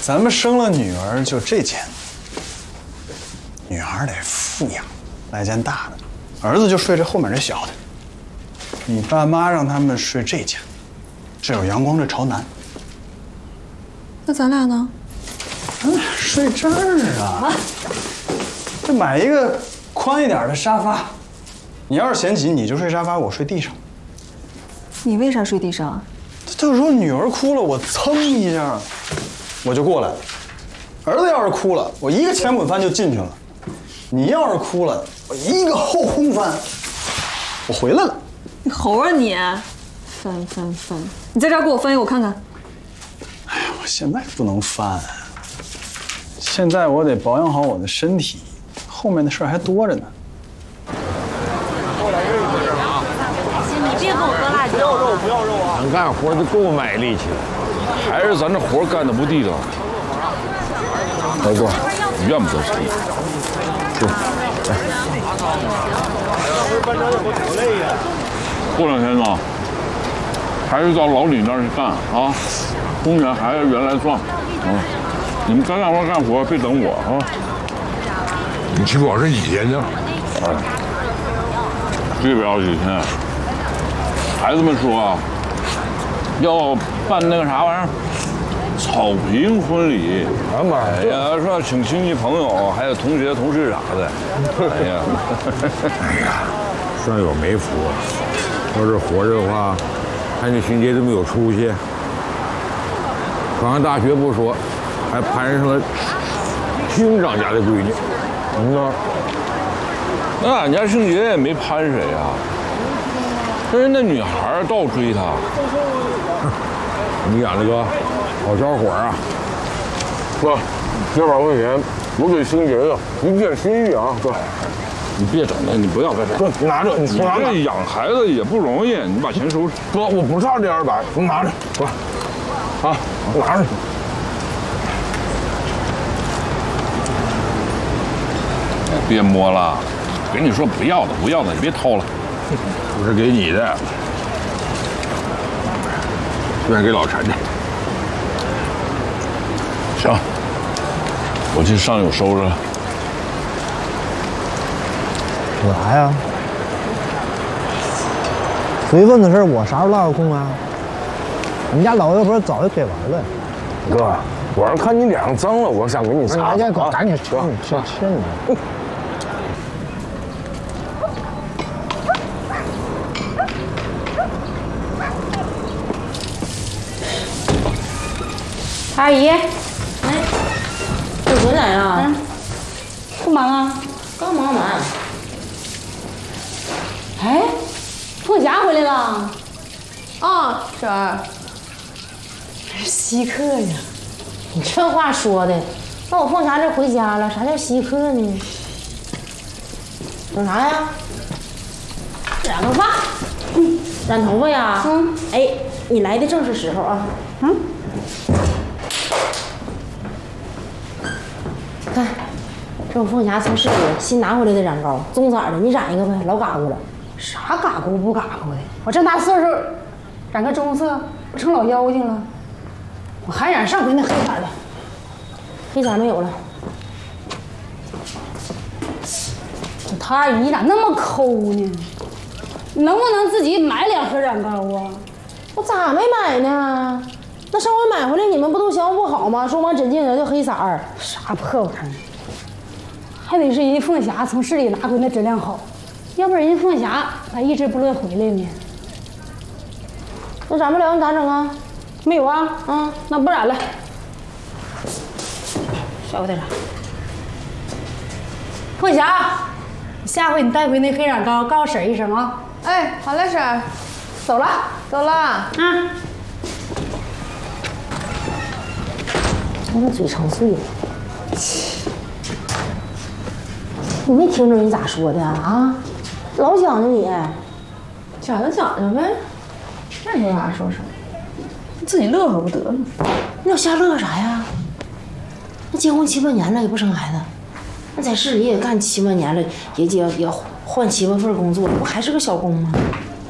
咱们生了女儿就这间，女孩得富养，来间大的，儿子就睡这后面这小的。你爸妈让他们睡这间，这有阳光，这朝南。 那咱俩呢？ 咱俩睡这儿啊！这买一个宽一点的沙发，你要是嫌挤，你就睡沙发，我睡地上。 你为啥睡地上啊？ 到时候女儿哭了，我噌一下我就过来了；儿子要是哭了，我一个前滚翻就进去了；你要是哭了，我一个后空翻，我回来了。 你猴啊你！翻！你在这儿给我翻一个，我看看。 哎呀，我现在不能翻，现在我得保养好我的身体，后面的事儿还多着呢。 你别跟我喝辣椒， 不要肉啊！咱干活就够卖力气了， 还是咱这活干的不地道。大哥，你愿不得谁？是，过2天呢，还是到老李那儿去干啊，工钱还是原来算啊。你们该干活干活，别等我啊。 你去保持几天呢？ 哎，去不了几天。孩子们说啊，要办那个啥玩意儿，草坪婚礼。 啊妈呀，说要请亲戚朋友，还有同学同事啥的。 哎呀，算有没福。要是活着的话，看这勋杰这么有出息，考上大学不说，还攀上了厅长家的闺女。 那俺家姓杰也没攀谁啊，但是那女孩倒追他。 你养了个好小伙啊！ 哥，200块钱我给星杰的，你点心意啊，哥。 你别整了，你不要再整。 哥，你拿着，你拿着。 这养孩子也不容易，你把钱收拾。 哥，我不差这200，你拿着，哥。啊，拿着。 别摸了，跟你说不要的，不要的，你别掏了。 不是给你的，这是给老陈的。 行，我去上游收拾了。 干啥呀？随份子事我啥时候落个空啊？我们家老爷不是早就给完了。 哥，我是看你脸上脏了，我想给你擦。 赶紧吃，吃你。 阿姨，哎，这回来啊？ 不忙啊？ 刚忙完。 哎，凤霞回来了。 啊，婶儿， 稀客呀！ 你这话说的，那我凤霞这回家了，啥叫稀客呢？整啥呀？染头发。染头发呀？哎，你来的正是时候啊。看，这我凤霞从市里新拿回来的染膏，棕色的，你染一个呗，老嘎咕了。 啥嘎咕不嘎咕的？我这大岁数，染个棕色，不成老妖精了？我还染上回那黑色的， 黑色没有了。 他二姨咋那么抠呢？你能不能自己买2盒染膏啊？ 我咋没买呢？那上回买回来你们不都嫌我不好吗？说往枕镜人就黑色儿， 啥破玩意儿？还得是人家凤霞从市里拿回来质量好，要不然人家凤霞咋一直不乐回来呢？ 那染不了你咋整啊？ 没有啊？那不染了。少给点啥？凤霞，下回你带回那黑染膏，告诉婶一声啊。 哎，好嘞，婶儿， 走了， 走了。 我这嘴成碎了。你没听着人咋说的啊？老讲究你， 讲究讲究呗，爱说啥说啥，自己乐呵不得了。 你要瞎乐呵啥呀？那结婚7、8年了也不生孩子，那在市里也干7、8年了，也换7、8份工作，不还是个小工吗？